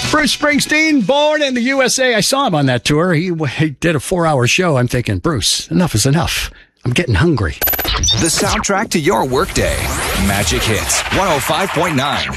Bruce Springsteen, born in the USA. I saw him on that tour. He did a 4-hour show. I'm thinking, Bruce, enough is enough. I'm getting hungry. The soundtrack to your workday. Magic Hits 105.9.